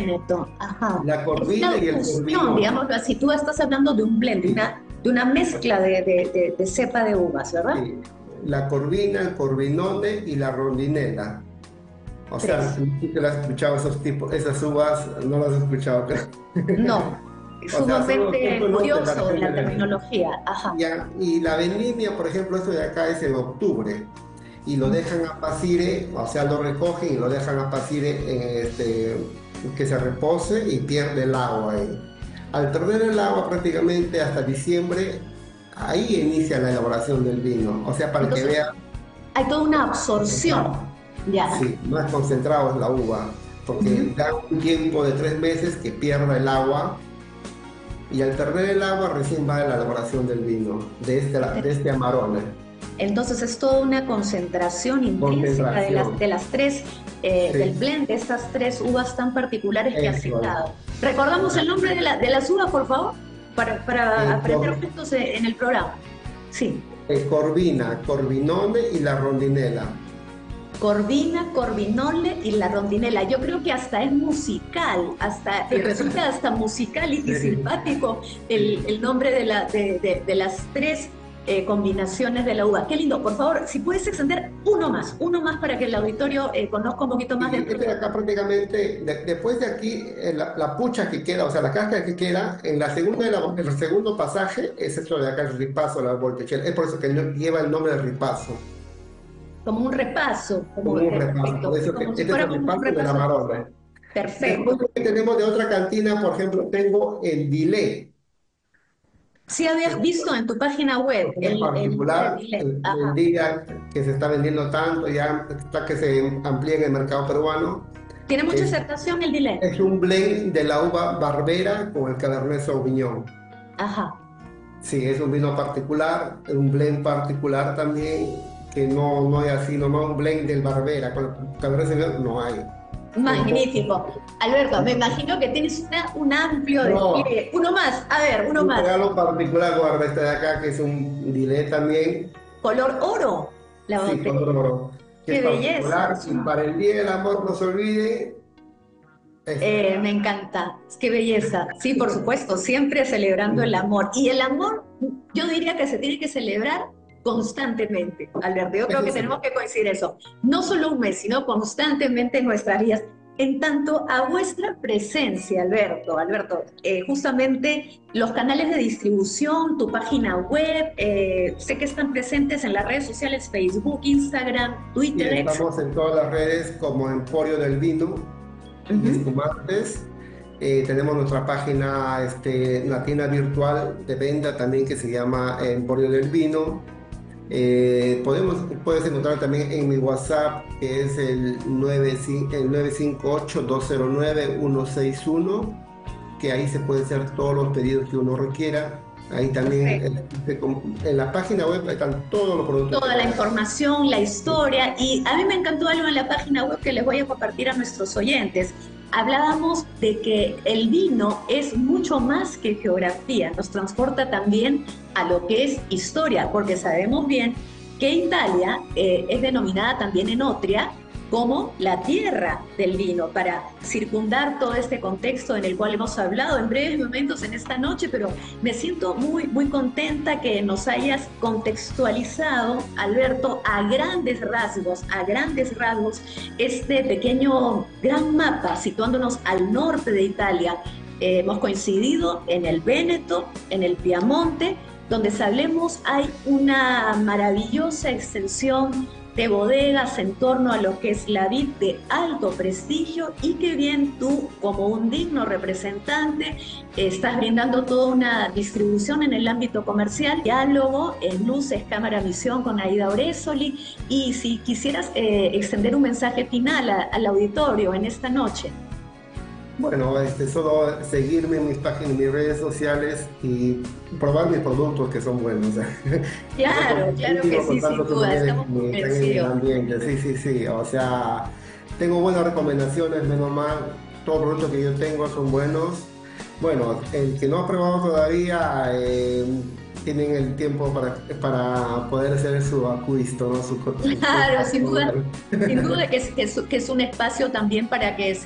Véneto, ajá. La Es una corvina y el fusión, corvinone. digamos así. Tú estás hablando de un blend, de una mezcla de cepa de uvas, ¿verdad? Sí, la corvina, el corvinone y la rondinela. O sea, Tres. tú que las has escuchado esos tipos, esas uvas, no las has escuchado, creo. No, O sea, son los sumamente autóctonos de la curioso región la de Venezuela. terminología, ajá. Ya, y la vendimia, por ejemplo, esto de acá es en octubre. Y lo dejan a pasire, o sea, lo recogen y lo dejan a pasire que se repose y pierde el agua ahí. Al perder el agua prácticamente hasta diciembre, ahí inicia la elaboración del vino. O sea, para que Entonces, vean, hay toda una absorción, concentrado. ya. Sí, no es concentrado es la uva, porque Ujú. da un tiempo de 3 meses que pierda el agua y al perder el agua recién va la elaboración del vino, de este Amarone. Entonces es toda una concentración intrínseca Concentración. de las tres, del Sí, blend de estas tres uvas tan particulares que has eso es. citado. ¿Recordamos el nombre de las uvas, por favor? Para Eh, aprender cor- juntos en el programa. Sí. Corvina, Corvinone y la Rondinela. Corvina, Corvinole y la rondinela. Yo creo que hasta es musical, hasta resulta hasta musical y Sí, simpático sí. el nombre de las tres combinaciones de la uva. Qué lindo, por favor, si puedes extender uno más para que el auditorio conozca un poquito más Y dentro este de acá prácticamente, después de aquí, la pucha que queda, o sea, la cáscara que queda, en el segundo pasaje, es esto de acá, el ripazo, la Volpechel. Es por eso que lleva el nombre de ripazo, como un repaso, como, como un repaso. Por perfecto, eso que como si este es el fuéramos un ripazo de la repaso. Marone. Después Perfecto. tenemos de otra cantina, por ejemplo, tengo el Dilé. Si habías visto en tu página web Es el nombre de particular, Millet. el Ajá. día que se está vendiendo tanto, ya está que se amplía en el mercado peruano. Tiene mucha Es, aceptación el delay. es un blend de la uva Barbera con el Cabernet Sauvignon. Ajá. Sí, es un vino particular, un blend particular también, que no hay así, nomás un blend del Barbera con el Cabernet Sauvignon, no hay. Es un poco. Magnífico. Alberto, me imagino que tienes un amplio No, despliegue. Uno más, a ver, uno un más. regalo particular guarda este de acá, que es un Dillet también. Color oro, la Sí, botella. color oro, que es Qué belleza. particular. Y para el Día del Amor, no se olvide, este de Me acá. encanta. Qué belleza. Sí, por supuesto, siempre celebrando el amor. Y el amor, yo diría que se tiene que celebrar constantemente, Alberto. Yo creo Eso que sí. tenemos que coincidir eso. No solo un mes, sino constantemente en nuestras vidas. En tanto a vuestra presencia, Alberto, justamente los canales de distribución, tu página web, sé que están presentes en las redes sociales, Facebook, Instagram, Y Twitter, X. estamos en todas las redes como Emporio del Vino y Ujú. Espumantes. Tenemos nuestra página, la tienda virtual de venta también que se llama Emporio del Vino. Puedes encontrar también en mi WhatsApp, que es el 958-209-161, que ahí se pueden hacer todos los pedidos que uno requiera. Ahí también Perfecto. en la página web están todos los productos que Toda la tenemos. información, la historia. Y a mí me encantó algo en la página web que les voy a compartir a nuestros oyentes. Hablábamos de que el vino es mucho más que geografía, nos transporta también a lo que es historia, porque sabemos bien que Italia es denominada también en Otria como la tierra del vino, para circundar todo este contexto en el cual hemos hablado en breves momentos en esta noche, pero me siento muy contenta que nos hayas contextualizado, Alberto, a grandes rasgos, este pequeño gran mapa situándonos al norte de Italia. Hemos coincidido en el Véneto, en el Piamonte, donde sabemos hay una maravillosa extensión de bodegas en torno a lo que es la vid de alto prestigio y que bien tú, como un digno representante, estás brindando toda una distribución en el ámbito comercial, diálogo en Luces, Cámara, Visión con Aida Oresoli. Y si quisieras extender un mensaje final al auditorio en esta noche. Bueno, solo seguirme en mis páginas, en mis redes sociales y probar mis productos que son buenos. Eso es lo Claro que último, con sí, sin tanto que duda, estamos están en el convencidos. ambiente. Sí, sí, sí. O sea, tengo buenas recomendaciones, menos mal. Todos los productos que yo tengo son buenos. Bueno, el que no ha probado todavía, tienen el tiempo para poder hacer su acuisto, ¿no? Su Claro, prueba. sin duda que es un espacio también para que